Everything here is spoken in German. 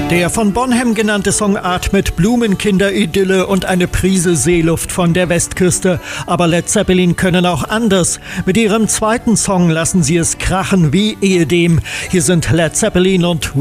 Der von Bonham genannte Song atmet Blumenkinder-Idylle und eine Prise Seeluft von der Westküste. Aber Led Zeppelin können auch anders. Mit ihrem zweiten Song lassen sie es krachen wie ehedem. Hier sind Led Zeppelin und